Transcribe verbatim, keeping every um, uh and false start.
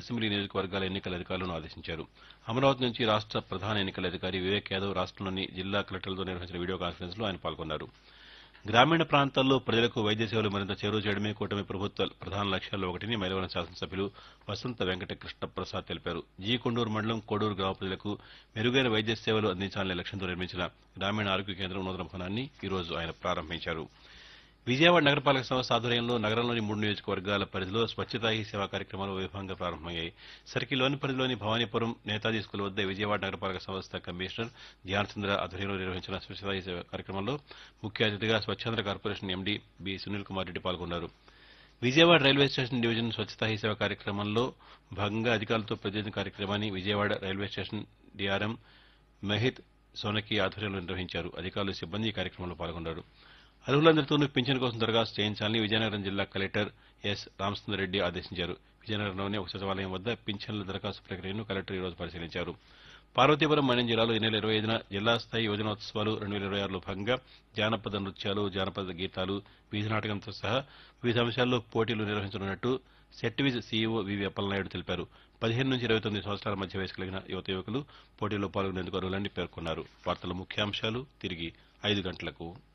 Assembly నియోజకవర్గాల ఎన్నికల అధికారులను ఆదేశించారు. అమరావతి నుంచి రాష్ట ప్రధాన ఎన్నికల అధికారి వివేక్ యాదవ్ రాష్టంలోని జిల్లా కలెక్టర్లతో నిర్వహించిన వీడియో కాన్ఫరెన్స్ లో ఆయన పాల్గొన్నారు. గ్రామీణ ప్రాంతాల్లో ప్రజలకు వైద్య సేవలు మరింత చేరువ చేయడమే కూటమి ప్రభుత్వ ప్రధాన లక్ష్యాల్లో ఒకటని మైలవరం శాసనసభ్యులు వసంత వెంకట కృష్ణ ప్రసాద్ తెలిపారు. జీ కొండూరు మండలం కోడూరు గ్రామ ప్రజలకు మెరుగైన వైద్య సేవలు అందించాలనే లక్ష్యంతో నిర్మించిన గ్రామీణ ఆరోగ్య కేంద్రం నూతన భవనాన్ని ఈ రోజు ఆయన ప్రారంభించారు. విజయవాడ నగరపాలక సంస్థ ఆధ్వర్యంలో నగరంలోని మూడు నియోజకవర్గాల పరిధిలో స్వచ్ఛతా హీ సేవా కార్యక్రమాలు వైభవంగా ప్రారంభమయ్యాయి. సర్కిల్లోని పరిధిలోని భవానీపురం నేతాజీ స్కూల్ వద్ద విజయవాడ నగరపాలక సంస్థ కమిషనర్ ధ్యానచంద్ర ఆధ్వర్యంలో నిర్వహించిన స్వచ్ఛతా హీ సేవా కార్యక్రమంలో ముఖ్య అతిథిగా Swachhandhra corporation MD B Sunil Kumar Reddy పాల్గొన్నారు. Vijayawada railway station division Swachhata he సేవా కార్యక్రమంలో భాగంగా అధికారులతో ప్రతినిధి కార్యక్రమాన్ని Vijayawada railway station DRM Mahith సోనకి ఆధ్వర్యంలో నిర్వహించారు. అధికారులు సిబ్బంది ఈ కార్యక్రమంలో పాల్గొన్నారు. అర్హులందరితోనూ పింఛన్ కోసం దరఖాస్తు చేయించాలని విజయనగరం జిల్లా కలెక్టర్ ఎస్ రామచంద్రరెడ్డి ఆదేశించారు. విజయనగరంలోని ఒక సచివాలయం వద్ద పింఛన్ల దరఖాస్తు ప్రక్రియను కలెక్టర్ ఈ రోజు పరిశీలించారు. పార్వతీపురం మన్యం జిల్లాలో ఈ నెల ఇరవై ఐదున జిల్లా స్థాయి యువజనోత్సవాలు రెండు వేల ఇరవై ఆరులో భాగంగా జానపద నృత్యాలు, జానపద గీతాలు, వీధి నాటకంతో సహా వివిధ అంశాల్లో పోటీలు నిర్వహించనున్నట్టు సెట్విజ్ సీఈఓ వివి అప్పలనాయుడు తెలిపారు. పదిహేను నుంచి ఇరవై తొమ్మిది సంవత్సరాల మధ్య వయసు కలిగిన యువత యువకులు పోటీల్లో పాల్గొనేందుకు అర్హులని పేర్కొన్నారు. వార్తల ముఖ్యాంశాలు తిరిగి ఐదు గంటలకు.